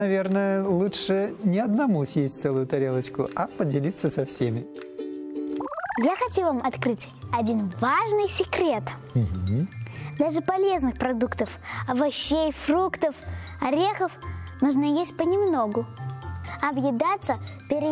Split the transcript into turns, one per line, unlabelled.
Наверное, лучше не одному съесть целую тарелочку, а поделиться со всеми.
Я хочу вам открыть один важный секрет. Даже полезных продуктов, овощей, фруктов, орехов нужно есть понемногу. Объедаться